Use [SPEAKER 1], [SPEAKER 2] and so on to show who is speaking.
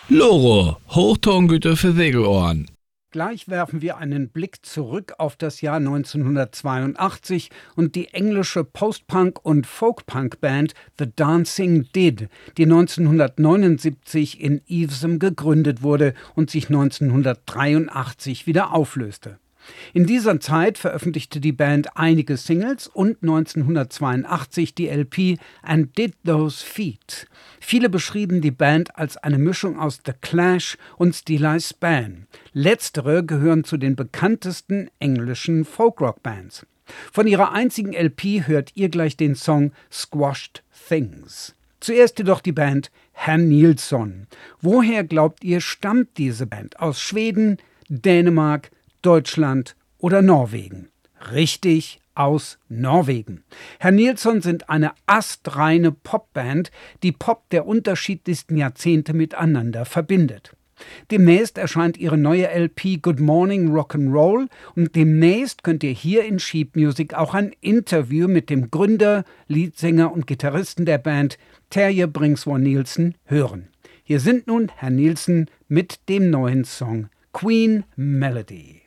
[SPEAKER 1] Loro, Hochtongüter für Segelohren.
[SPEAKER 2] Gleich werfen wir einen Blick zurück auf das Jahr 1982 und die englische Post-Punk- und Folk-Punk-Band The Dancing Did, die 1979 in Evesham gegründet wurde und sich 1983 wieder auflöste. In dieser Zeit veröffentlichte die Band einige Singles und 1982 die LP And Did Those Feet. Viele beschrieben die Band als eine Mischung aus The Clash und Steeleye Span. Letztere gehören zu den bekanntesten englischen Folkrock-Bands. Von ihrer einzigen LP hört ihr gleich den Song Squashed Things. Zuerst jedoch die Band Herr Nilsson. Woher glaubt ihr, stammt diese Band? Aus Schweden, Dänemark, Deutschland oder Norwegen? Richtig, aus Norwegen. Herr Nilsson sind eine astreine Popband, die Pop der unterschiedlichsten Jahrzehnte miteinander verbindet. Demnächst erscheint ihre neue LP Good Morning Rock'n'Roll und demnächst könnt ihr hier in Sheet Music auch ein Interview mit dem Gründer, Leadsänger und Gitarristen der Band, Terje Bringsvor Nielsen, hören. Hier sind nun Herr Nilsson mit dem neuen Song Queen Melody.